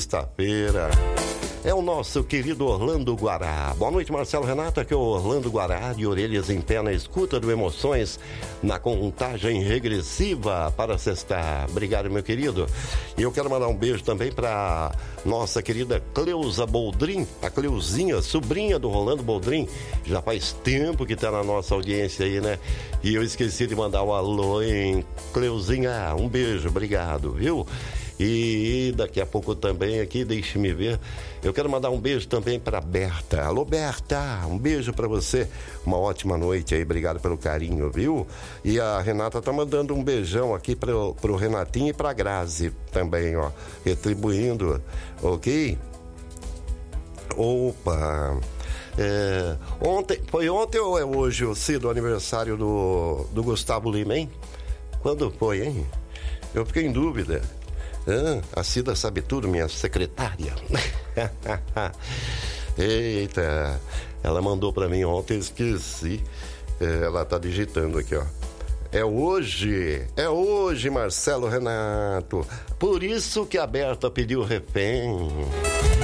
sexta-feira. É o nosso querido Orlando Guará. Boa noite, Marcelo Renato. Aqui é o Orlando Guará, de orelhas em pé na escuta do Emoções, na contagem regressiva para sexta. Obrigado, meu querido. E eu quero mandar um beijo também para nossa querida Cleusa Boldrin, a Cleuzinha, sobrinha do Rolando Boldrin. Já faz tempo que está na nossa audiência aí, né? E eu esqueci de mandar um alô, hein? Cleuzinha, um beijo, obrigado, viu? E daqui a pouco também aqui, deixe-me ver, eu quero mandar um beijo também para Berta. Alô, Berta, um beijo para você, uma ótima noite aí, obrigado pelo carinho, viu? E a Renata tá mandando um beijão aqui pro Renatinho e pra Grazi também, ó, retribuindo, ok? Opa! Foi ontem ou é hoje o Cido, aniversário do Gustavo Lima, hein? Quando foi, hein? Eu fiquei em dúvida. A Cida sabe tudo, minha secretária. Eita, ela mandou pra mim ontem, esqueci. Ela tá digitando aqui, ó. É hoje, Marcelo Renato. Por isso que a Berta pediu refém.